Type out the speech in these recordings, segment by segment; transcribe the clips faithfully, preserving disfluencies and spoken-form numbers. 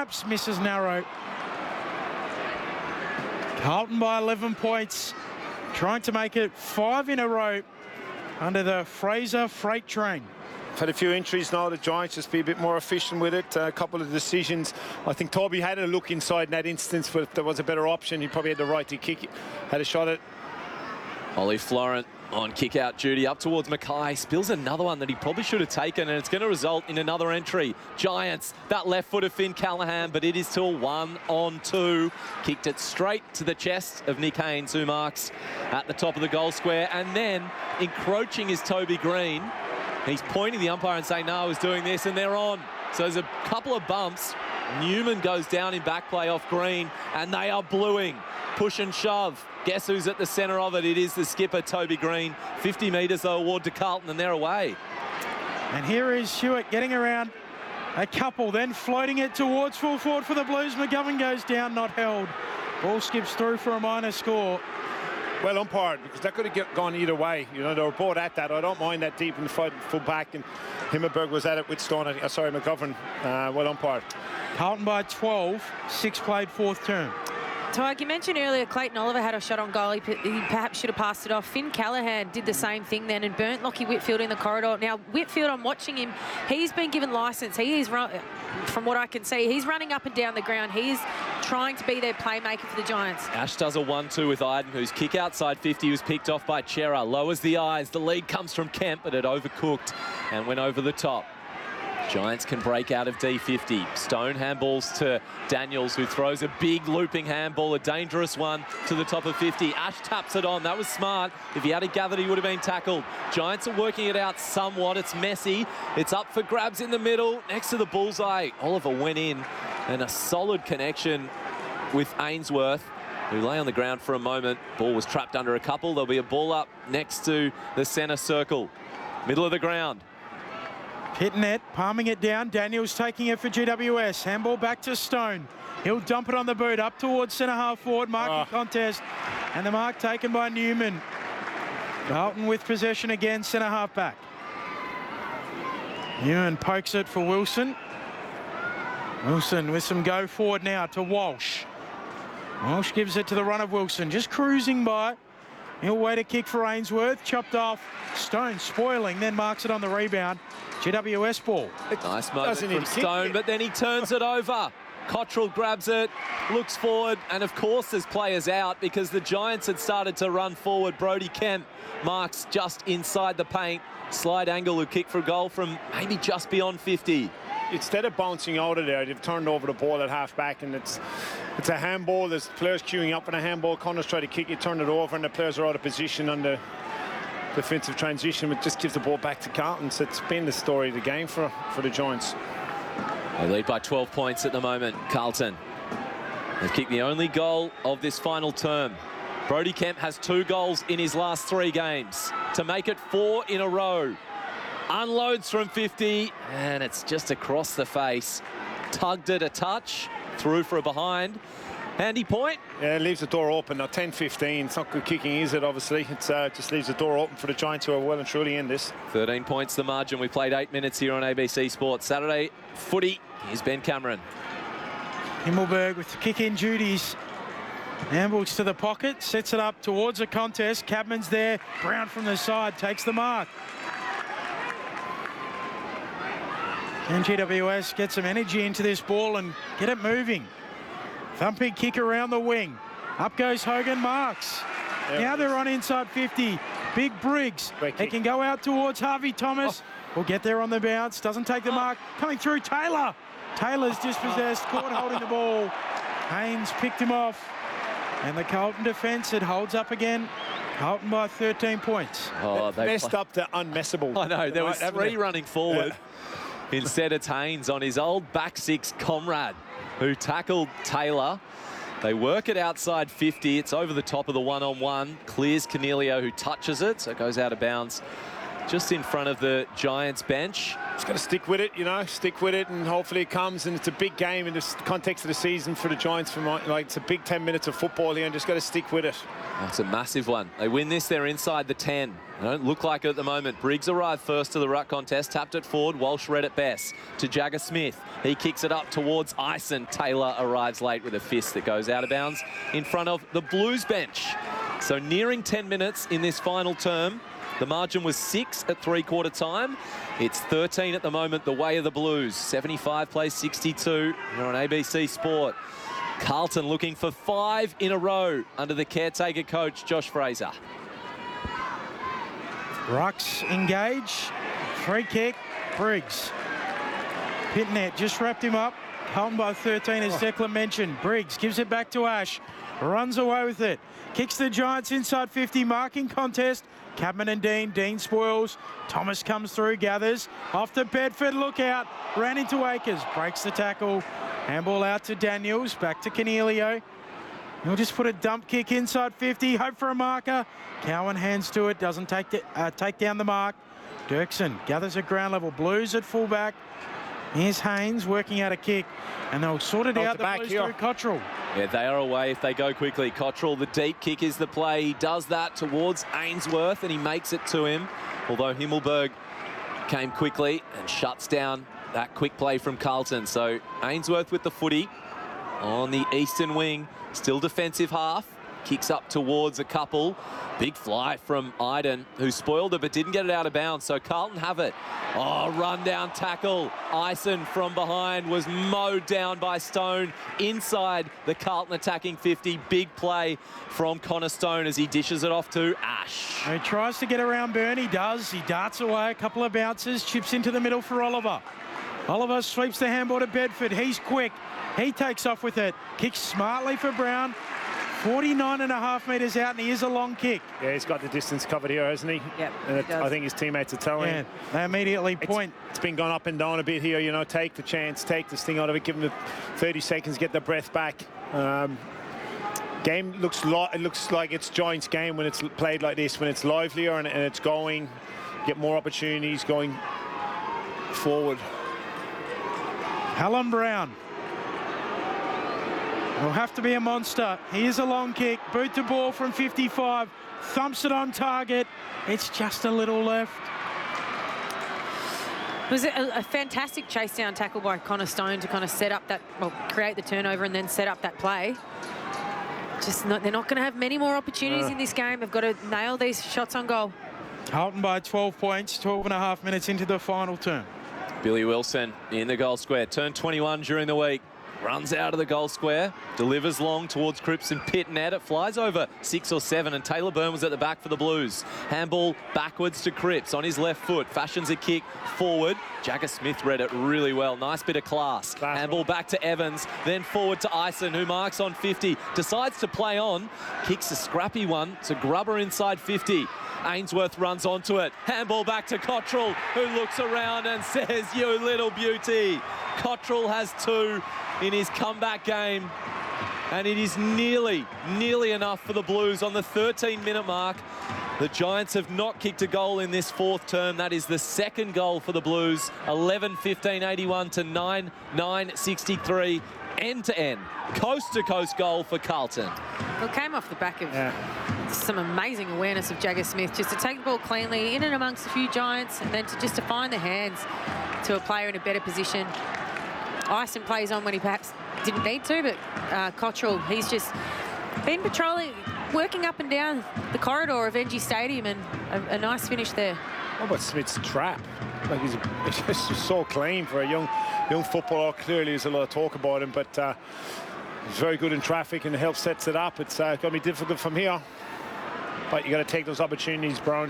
Perhaps misses narrow. Carlton by eleven points, trying to make it five in a row under the Fraser freight train. Had a few injuries now. The Giants just be a bit more efficient with it. Uh, a couple of decisions. I think Toby had a look inside in that instance, but if there was a better option, he probably had the right to kick it. Had a shot at. Ollie Florent on kick-out duty up towards Mackay. Spills another one that he probably should have taken, and it's going to result in another entry. Giants, that left foot of Finn Callaghan, but it is still one on two. Kicked it straight to the chest of Nick Haynes, who marks at the top of the goal square. And then encroaching is Toby Green. He's pointing the umpire and saying, no, I was doing this, and they're on. So there's a couple of bumps. Newman goes down in back play off Green, and they are bluing. Push and shove. Guess who's at the centre of it? It is the skipper, Toby Green. fifty metres, though, award to Carlton, and they're away. And here is Hewitt getting around a couple, then floating it towards full forward for the Blues. McGovern goes down, not held. Ball skips through for a minor score. Well umpired, because that could have get, gone either way. You know, they were both at that. I don't mind that deep in the front, full back, and Himmelberg was at it with Stone. Uh, sorry, McGovern. Uh, well umpired. Carlton by twelve, six played, fourth term. Tyke, you mentioned earlier Clayton Oliver had a shot on goal. He, he perhaps should have passed it off. Finn Callaghan did the same thing then and burnt Lockie Whitfield in the corridor. Now, Whitfield, I'm watching him. He's been given licence. He is, run, from what I can see, he's running up and down the ground. He is trying to be their playmaker for the Giants. Ash does a one two with Iden, whose kick outside fifty was picked off by Chera. Lowers the eyes. The lead comes from Kemp, but it overcooked and went over the top. Giants can break out of D fifty. Stone handballs to Daniels, who throws a big looping handball, a dangerous one to the top of fifty. Ash taps it on. That was smart. If he had it gathered, he would have been tackled. Giants are working it out somewhat. It's messy. It's up for grabs in the middle, next to the bullseye. Oliver went in, and a solid connection with Ainsworth, who lay on the ground for a moment. Ball was trapped under a couple. There'll be a ball up next to the centre circle. Middle of the ground. Pitnet palming it down. Daniels taking it for G W S. Handball back to Stone. He'll dump it on the boot up towards centre half forward. Marking Oh. contest. And the mark taken by Newman. Carlton with possession again, centre half back. Newman pokes it for Wilson. Wilson with some go forward now to Walsh. Walsh gives it to the run of Wilson. Just cruising by. He'll wait a kick for Ainsworth. Chopped off. Stone spoiling, then marks it on the rebound. G W S ball. Nice moment from Stone, but then he turns it over. Cottrell grabs it, looks forward, and of course there's players out because the Giants had started to run forward. Brody Kemp marks just inside the paint. Slide angle who kick for goal from maybe just beyond fifty. Instead of bouncing out of there, they've turned over the ball at half back, and it's it's a handball. There's players queuing up in a handball. Connors try to kick it, turn it over, and the players are out of position on the defensive transition, which just gives the ball back to Carlton. So it's been the story of the game for, for the Giants. They lead by twelve points at the moment, Carlton. They've kicked the only goal of this final term. Brody Kemp has two goals in his last three games to make it four in a row. Unloads from fifty, and it's just across the face. Tugged it a touch, through for a behind. Handy point. Yeah, it leaves the door open. Now ten fifteen. It's not good kicking, is it, obviously? It uh, just leaves the door open for the Giants, who are well and truly in this. thirteen points the margin. We played eight minutes here on A B C Sports. Saturday footy. Here's Ben Cameron. Himmelberg with the kick-in duties. Ambles to the pocket, sets it up towards a contest. Cabman's there. Brown from the side takes the mark. And G W S get some energy into this ball and get it moving. Thumping kick around the wing. Up goes Hogan, marks. Yeah, now they're on inside fifty. Big Briggs. He can go out towards Harvey Thomas. Oh. Will get there on the bounce. Doesn't take the mark. Coming through Taylor. Taylor's dispossessed. Caught holding the ball. Haynes picked him off. And the Carlton defence, it holds up again. Carlton by thirteen points. Oh, they messed up the unmessable. I know. There was right, three running forward. Yeah. Instead, it's Haynes on his old back six comrade who tackled Taylor. They work it outside fifty. It's over the top of the one-on-one. Clears Cornelio, who touches it, so it goes out of bounds just in front of the Giants bench. Just got to stick with it, you know, stick with it, and hopefully it comes. And it's a big game in the context of the season for the Giants. For my, like, it's a big ten minutes of football here, and just got to stick with it. That's a massive one. They win this, they're inside the ten. They don't look like it at the moment. Briggs arrived first to the ruck contest, tapped it forward. Walsh read it best to Jagger Smith. He kicks it up towards Ison. Taylor arrives late with a fist that goes out of bounds in front of the Blues bench. So nearing ten minutes in this final term. The margin was six at three-quarter time. It's thirteen at the moment, the way of the Blues. seventy-five plays sixty-two. You're on A B C Sport. Carlton looking for five in a row under the caretaker coach, Josh Fraser. Rucks engage. Free kick. Briggs. Pitnet just wrapped him up. Carlton by thirteen, as Declan mentioned. Briggs gives it back to Ash. Runs away with it. Kicks the Giants inside fifty. Marking contest. Cadman and Dean. Dean spoils. Thomas comes through, gathers. Off to Bedford, look out. Ran into Akers. Breaks the tackle. Handball out to Daniels. Back to Cornelio. He'll just put a dump kick inside fifty. Hope for a marker. Cowan hands to it. Doesn't take, the, uh, take down the mark. Dirksen gathers at ground level. Blues at fullback. Here's Haynes working out a kick. And they'll sort it out, the, the Blues through Cottrell. Yeah, they are away if they go quickly. Cottrell, the deep kick is the play. He does that towards Ainsworth and he makes it to him. Although Himmelberg came quickly and shuts down that quick play from Carlton. So Ainsworth with the footy on the eastern wing. Still defensive half. Kicks up towards a couple. Big fly from Iden, who spoiled it but didn't get it out of bounds. So Carlton have it. Oh, run down tackle. Ison from behind was mowed down by Stone inside the Carlton attacking fifty. Big play from Connor Stone as he dishes it off to Ash. He tries to get around Burn. He does. He darts away. A couple of bounces. Chips into the middle for Oliver. Oliver sweeps the handball to Bedford. He's quick. He takes off with it. Kicks smartly for Brown. forty-nine and a half metres out, and he is a long kick. Yeah, he's got the distance covered here, hasn't he? Yep, and he it, I think his teammates are telling Yeah, him. they immediately point. It's, it's been gone up and down a bit here, you know, take the chance, take this thing out of it, give him the thirty seconds, get the breath back. Um, game looks, lo it looks like it's Giants' game when it's played like this, when it's livelier and, and it's going, get more opportunities going forward. Alan Brown. Will have to be a monster. Here's a long kick. Boot the ball from fifty-five. Thumps it on target. It's just a little left. It was a, a fantastic chase down tackle by Connor Stone to kind of set up that, well, create the turnover and then set up that play. Just not, they're not going to have many more opportunities uh. in this game. They've got to nail these shots on goal. Carlton by twelve points, twelve and a half minutes into the final term. Billy Wilson in the goal square. Turned twenty-one during the week. Runs out of the goal square, delivers long towards Cripps and Pitnet. It flies over six or seven, and Taylor Byrne was at the back for the Blues. Handball backwards to Cripps on his left foot. Fashions a kick forward. Jagger Smith read it really well. Nice bit of class. class Handball one. back to Evans, then forward to Ison, who marks on fifty. Decides to play on. Kicks a scrappy one to Grubber inside fifty. Ainsworth runs onto it. Handball back to Cottrell, who looks around and says, "You little beauty." Cottrell has two in his comeback game, and it is nearly, nearly enough for the Blues on the thirteen minute mark. The Giants have not kicked a goal in this fourth term. That is the second goal for the Blues. eleven fifteen eighty-one to nine nine sixty-three. End to end, coast to coast goal for Carlton. Well, it came off the back of yeah. some amazing awareness of Jagger Smith, just to take the ball cleanly in and amongst a few Giants, and then to just to find the hands to a player in a better position. Ison plays on when he perhaps didn't need to, but uh, Cottrell, he's just been patrolling, working up and down the corridor of N G Stadium, and a, a nice finish there. What about Smith's trap? Like he's, he's just so clean for a young young footballer. Clearly there's a lot of talk about him, but uh, he's very good in traffic and helps sets it up. It's uh, going to be difficult from here, but you got to take those opportunities, Brown.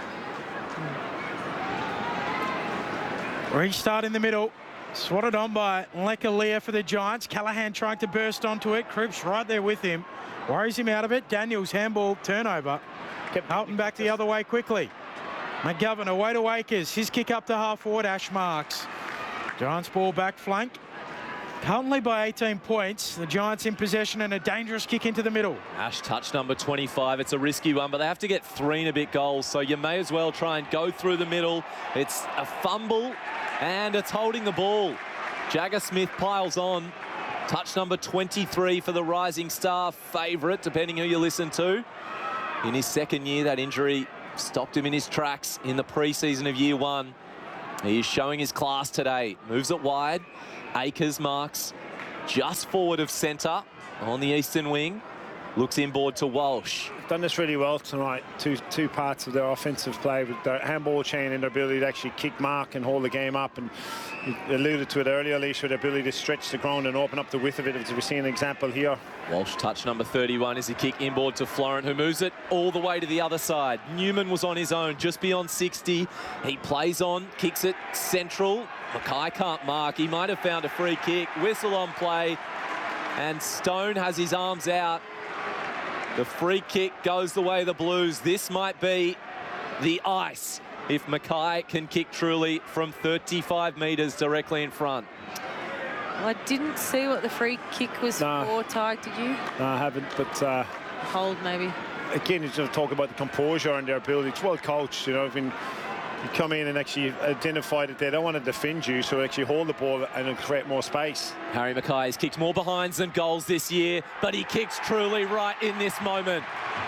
Restart in the middle. Swatted on by Lekalia for the Giants. Callahan trying to burst onto it. Cripps right there with him. Worries him out of it. Daniels handball turnover. Kept Carlton back the other way quickly. McGovern away to Akers. His kick up to half forward. Ash marks. Giants ball back flank. Carlton lead by eighteen points. The Giants in possession and a dangerous kick into the middle. Ash touch number twenty-five. It's a risky one, but they have to get three and a bit goals, so you may as well try and go through the middle. It's a fumble And it's holding the ball. Jagger Smith piles on. Touch number twenty-three for the Rising Star favourite, depending who you listen to. In his second year, that injury stopped him in his tracks in the pre-season of year one. He is showing his class today. Moves it wide. Akers marks just forward of centre on the eastern wing. Looks inboard to Walsh. Done this really well tonight. Two two parts of their offensive play with their handball chain and their ability to actually kick mark and hold the game up. And you alluded to it earlier, Alicia, the ability to stretch the ground and open up the width of it, as we see an example here. Walsh touch number thirty-one is a kick inboard to Florent, who moves it all the way to the other side. Newman was on his own, just beyond sixty. He plays on, kicks it central. Mackay can't mark. He might have found a free kick. Whistle on play. And Stone has his arms out. The free kick goes the way of the Blues. This might be the ice if Mackay can kick truly from thirty-five metres directly in front. Well, I didn't see what the free kick was Nah. for, Tig, did you? No, I haven't, but uh, Hold, maybe. again, you just talk about the composure and their ability. It's well coached, you know. I mean, you come in and actually identify that they don't want to defend you, so actually hold the ball and create more space. Harry Mackay has kicked more behinds than goals this year, but he kicks truly right in this moment.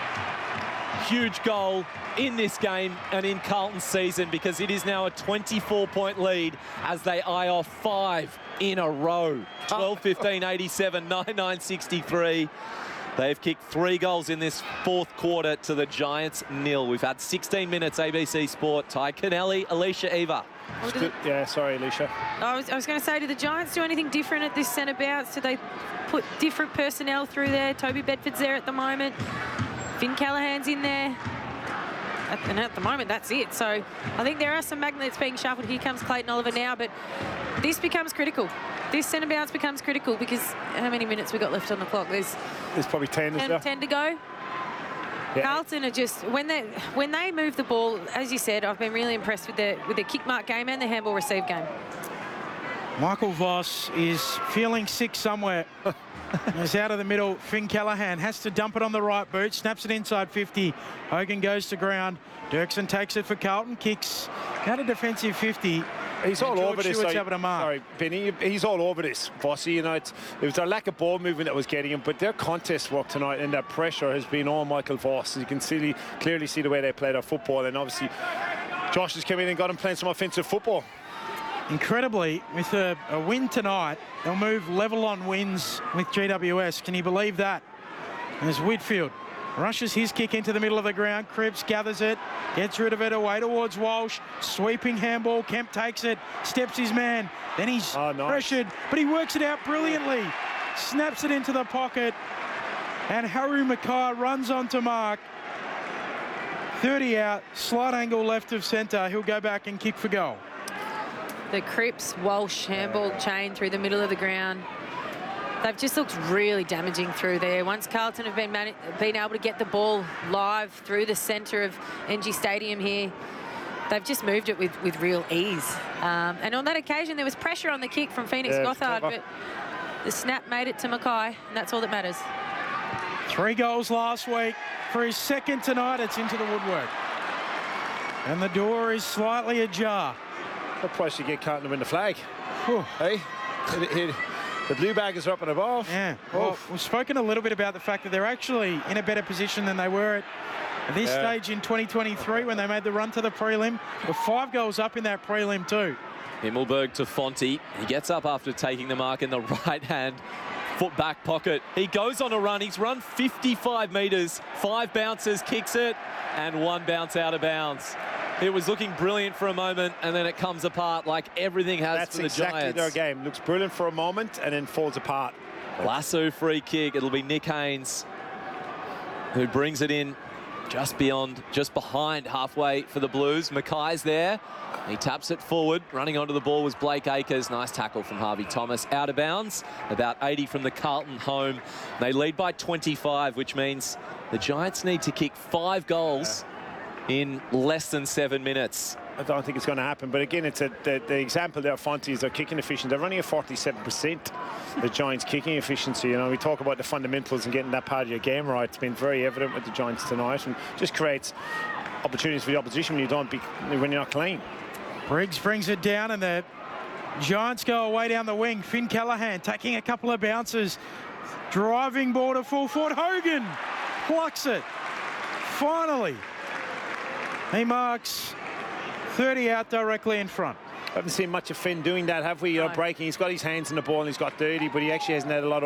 Huge goal in this game and in Carlton's season, because it is now a twenty-four point lead as they eye off five in a row. twelve fifteen eighty-seven, nine nine sixty-three. They've kicked three goals in this fourth quarter to the Giants nil. We've had sixteen minutes A B C Sport. Ty Kennelly, Alicia Eva. Well, did- Yeah, sorry, Alicia. I was, I was going to say, do the Giants do anything different at this centre bounce? Do they put different personnel through there? Toby Bedford's there at the moment. Finn Callahan's in there. At, and at the moment, that's it. So I think there are some magnets being shuffled. Here comes Clayton Oliver now, but this becomes critical. This centre bounce becomes critical because how many minutes we got left on the clock? There's There's probably ten, is ten, there? ten to go. Yeah. Carlton are just when they when they move the ball, as you said, I've been really impressed with the with the kick mark game and the handball receive game. Michael Voss is feeling sick somewhere. He's out of the middle. Finn Callahan has to dump it on the right boot. Snaps it inside fifty. Hogan goes to ground. Dirksen takes it for Carlton. Kicks out a defensive fifty. He's all And George over this. Stewart's Sorry, having a mark. sorry, Benny. He's all over this, Bossy. You know, it's, it was their lack of ball movement that was getting him, but their contest work tonight and their pressure has been on Michael Voss. You can see, clearly see the way they play their football, and obviously Josh has come in and got him playing some offensive football. Incredibly, with a, a win tonight, they'll move level on wins with G W S. Can you believe that? There's Whitfield. Rushes his kick into the middle of the ground. Cripps gathers it, gets rid of it away towards Walsh. Sweeping handball. Kemp takes it, steps his man. Then he's Oh, nice. pressured, but he works it out brilliantly. Snaps it into the pocket. And Haru Mackay runs onto mark. thirty out, slight angle left of centre. He'll go back and kick for goal. The Cripps Walsh handball chain through the middle of the ground. They've just looked really damaging through there. Once Carlton have been mani- been able to get the ball live through the centre of N G Stadium here, they've just moved it with, with real ease. Um, and on that occasion, there was pressure on the kick from Phoenix Yeah, Gothard, clever. but the snap made it to Mackay, and that's all that matters. Three goals last week. For his second tonight, it's into the woodwork. And the door is slightly ajar. What price you get Carlton to win the flag? Whew. Hey, it, it, the blue baggers are up and above. Yeah, well, Oof. we've spoken a little bit about the fact that they're actually in a better position than they were at this Yeah. stage in twenty twenty-three when they made the run to the prelim. With five goals up in that prelim too. Himmelberg to Fonte. He gets up after taking the mark in the right hand foot back pocket. He goes on a run. He's run fifty-five metres, five bounces, kicks it, and one bounce out of bounds. It was looking brilliant for a moment, and then it comes apart like everything has That's for the exactly Giants. their game. Looks brilliant for a moment and then falls apart. Lasso free kick. It'll be Nick Haynes who brings it in just beyond, just behind halfway for the Blues. Mackay's there. He taps it forward. Running onto the ball was Blake Akers. Nice tackle from Harvey Thomas. Out of bounds. About eighty from the Carlton home. They lead by twenty-five, which means the Giants need to kick five goals in less than seven minutes. I don't think it's going to happen. But again, it's a, the, the example there, Fonte, is their kicking efficiency. They're running at forty-seven percent, the Giants' kicking efficiency. You know, we talk about the fundamentals and getting that part of your game right. It's been very evident with the Giants tonight, and just creates opportunities for the opposition when you don't be, when you're not clean. Briggs brings it down, and the Giants go away down the wing. Finn Callaghan taking a couple of bounces. Driving ball to full forward. Hogan plucks it. Finally. He marks thirty out directly in front. Haven't seen much of Finn doing that, have we? You know, No. breaking. He's got his hands in the ball and he's got dirty, but he actually hasn't had a lot of